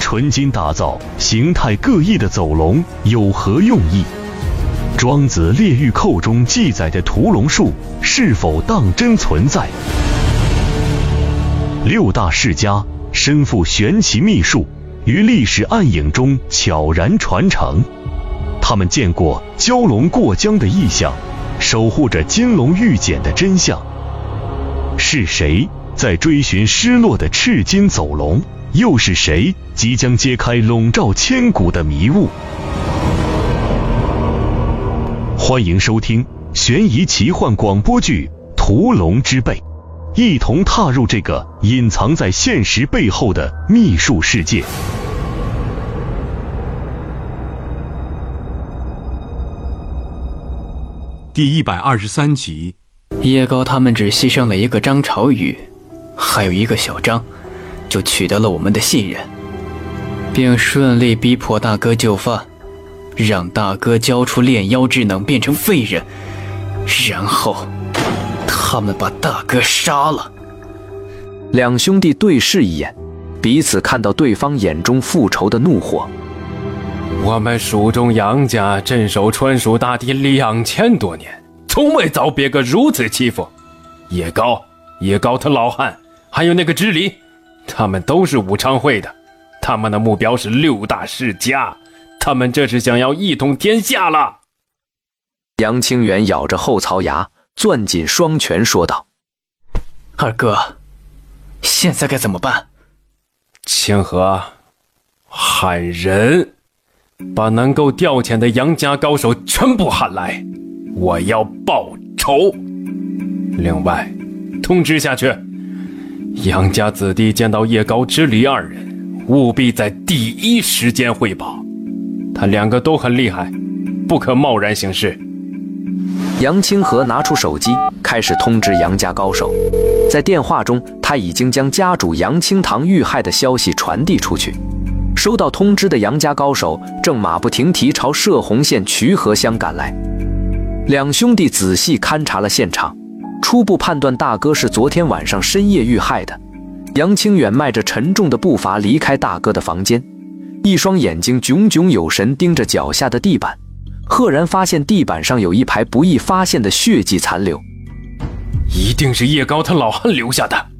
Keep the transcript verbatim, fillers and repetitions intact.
纯金打造、形态各异的走龙有何用意？庄子《列御寇》中记载的屠龙术是否当真存在？六大世家身负玄奇秘术，于历史暗影中悄然传承。他们见过蛟龙过江的异象，守护着金龙玉简的真相。是谁在追寻失落的赤金走龙？又是谁即将揭开笼罩千古的迷雾？欢迎收听悬疑奇幻广播剧《屠龙之辈》，一同踏入这个隐藏在现实背后的秘术世界。 第一百二十三集， 叶高他们只牺牲了一个张朝宇，还有一个小张，就取得了我们的信任，并顺利逼迫大哥就范，让大哥交出炼妖之能变成废人，然后他们把大哥杀了。 两兄弟对视一眼，彼此看到对方眼中复仇的怒火。 我们蜀中杨家镇守川蜀大地两千多年，从未遭别个如此欺负。叶高、叶高他老汉，还有那个支离，他们都是武昌会的，他们的目标是六大世家，他们这是想要一统天下了。 杨清源咬着后槽牙，攥紧双拳说道： 二哥，现在该怎么办？ 清河，喊人，把能够调遣的杨家高手全部喊来，我要报仇。另外通知下去，杨家子弟见到叶高、支离二人，务必在第一时间汇报，他两个都很厉害，不可贸然行事。 杨清河拿出手机，开始通知杨家高手。在电话中，他已经将家主杨清堂遇害的消息传递出去。收到通知的杨家高手正马不停蹄朝射洪县渠河乡赶来。两兄弟仔细勘察了现场，初步判断大哥是昨天晚上深夜遇害的。杨清远迈着沉重的步伐离开大哥的房间，一双眼睛炯炯有神盯着脚下的地板，赫然发现地板上有一排不易发现的血迹残留。 一定是叶高他老汉留下的。